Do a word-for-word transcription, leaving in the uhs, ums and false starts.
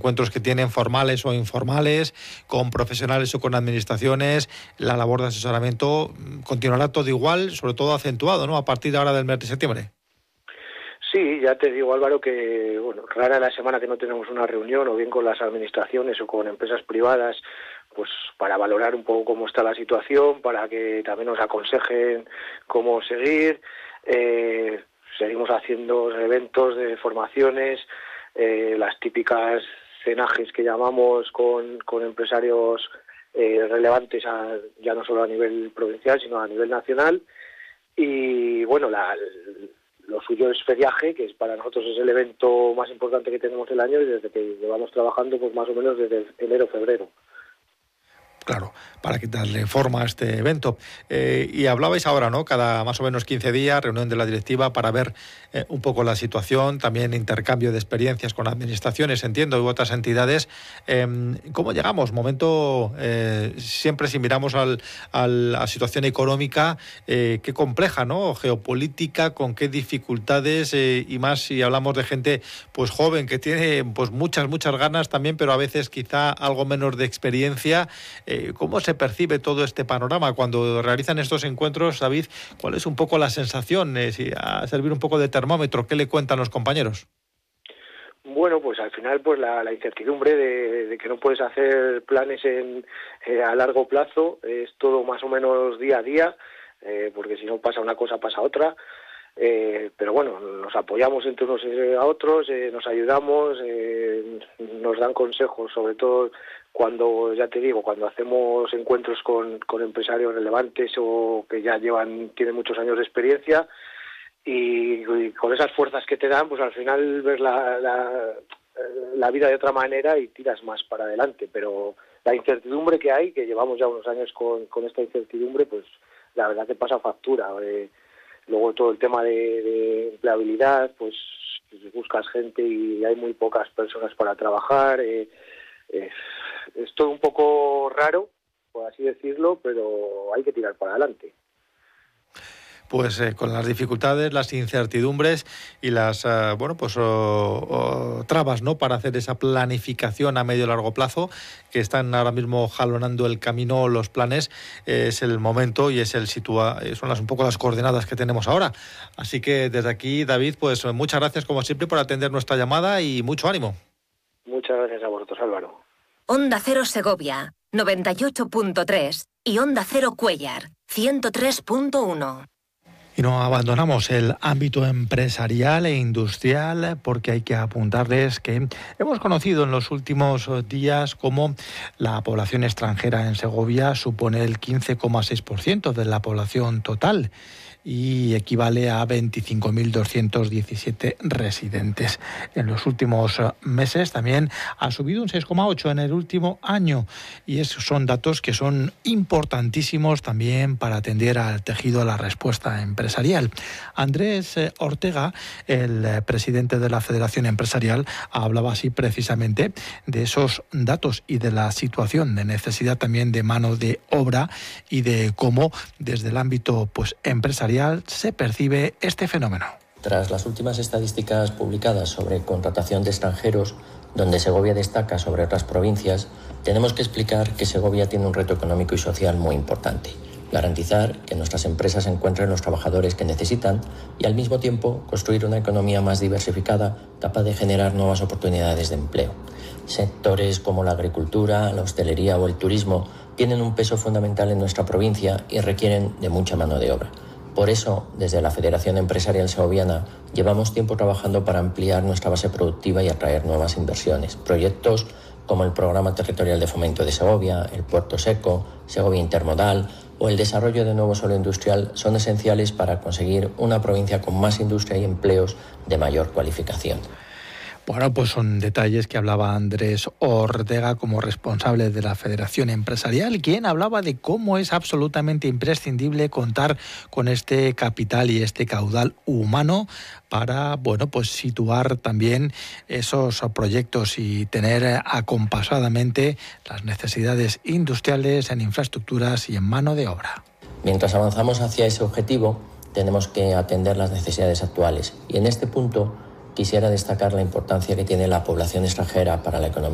encuentros que tienen formales o informales, con profesionales o con administraciones, la labor de asesoramiento continuará todo igual, sobre todo acentuado, ¿no?, a partir de ahora del mes de septiembre. Sí, ya te digo, Álvaro, que bueno, rara la semana que no tenemos una reunión, o bien con las administraciones o con empresas privadas, pues para valorar un poco cómo está la situación, para que también nos aconsejen cómo seguir. Eh, seguimos haciendo eventos de formaciones, eh, las típicas cenajes que llamamos con, con empresarios eh, relevantes, a, ya no solo a nivel provincial, sino a nivel nacional. Y bueno, la... lo suyo es Feriaje, que es para nosotros es el evento más importante que tenemos el año, y desde que llevamos trabajando pues más o menos desde enero, febrero. Claro, para quitarle forma a este evento. Eh, y hablabais ahora, ¿no?, cada más o menos quince días, reunión de la directiva para ver eh, un poco la situación, también intercambio de experiencias con administraciones, entiendo, y otras entidades. Eh, ¿Cómo llegamos? Momento, eh, siempre si miramos al, al, a la situación económica, eh, qué compleja, ¿no?, geopolítica, con qué dificultades, eh, y más si hablamos de gente pues joven, que tiene pues muchas, muchas ganas también, pero a veces quizá algo menos de experiencia. Eh, ¿Cómo se percibe todo este panorama cuando realizan estos encuentros, David? ¿Cuál es un poco la sensación? Eh, si a servir un poco de termómetro, ¿qué le cuentan los compañeros? Bueno, pues al final pues la, la incertidumbre de, de que no puedes hacer planes en, eh, a largo plazo, es todo más o menos día a día, eh, porque si no pasa una cosa pasa otra. Eh, pero bueno, nos apoyamos entre unos y a otros, eh, nos ayudamos, eh, nos dan consejos, sobre todo cuando, ya te digo, cuando hacemos encuentros con, con empresarios relevantes o que ya llevan, tienen muchos años de experiencia, y, y con esas fuerzas que te dan, pues al final ves la, la, la vida de otra manera y tiras más para adelante. Pero la incertidumbre que hay, que llevamos ya unos años con, con esta incertidumbre, pues la verdad que pasa factura. Eh, Luego todo el tema de, de empleabilidad, pues buscas gente y hay muy pocas personas para trabajar. Eh, eh, es todo un poco raro, por así decirlo, pero hay que tirar para adelante. Pues eh, con las dificultades, las incertidumbres y las uh, bueno pues oh, oh, trabas, ¿no?, para hacer esa planificación a medio y largo plazo, que están ahora mismo jalonando el camino, los planes, eh, es el momento y es el situa son las un poco las coordenadas que tenemos ahora. Así que desde aquí, David, pues muchas gracias como siempre por atender nuestra llamada y mucho ánimo. Muchas gracias a vosotros, Álvaro. Onda Cero Segovia, noventa y ocho punto tres, y Onda Cero Cuéllar, ciento tres punto uno. Y no abandonamos el ámbito empresarial e industrial, porque hay que apuntarles que hemos conocido en los últimos días cómo la población extranjera en Segovia supone el quince coma seis por ciento de la población total y equivale a veinticinco mil doscientos diecisiete residentes. En los últimos meses también ha subido un seis coma ocho en el último año, y esos son datos que son importantísimos también para atender al tejido a la respuesta empresarial. Andrés Ortega, el presidente de la Federación Empresarial, hablaba así precisamente de esos datos y de la situación de necesidad también de mano de obra y de cómo desde el ámbito pues empresarial se percibe este fenómeno. Tras las últimas estadísticas publicadas sobre contratación de extranjeros, donde Segovia destaca sobre otras provincias, tenemos que explicar que Segovia tiene un reto económico y social muy importante: garantizar que nuestras empresas encuentren los trabajadores que necesitan y al mismo tiempo construir una economía más diversificada, capaz de generar nuevas oportunidades de empleo. Sectores como la agricultura, la hostelería o el turismo tienen un peso fundamental en nuestra provincia y requieren de mucha mano de obra. Por eso, desde la Federación Empresarial Segoviana, llevamos tiempo trabajando para ampliar nuestra base productiva y atraer nuevas inversiones. Proyectos como el Programa Territorial de Fomento de Segovia, el Puerto Seco, Segovia Intermodal o el desarrollo de nuevo suelo industrial son esenciales para conseguir una provincia con más industria y empleos de mayor cualificación. Bueno, pues son detalles que hablaba Andrés Ortega como responsable de la Federación Empresarial, quien hablaba de cómo es absolutamente imprescindible contar con este capital y este caudal humano para, bueno, pues situar también esos proyectos y tener acompasadamente las necesidades industriales en infraestructuras y en mano de obra. Mientras avanzamos hacia ese objetivo, tenemos que atender las necesidades actuales, y en este punto quisiera destacar la importancia que tiene la población extranjera para la economía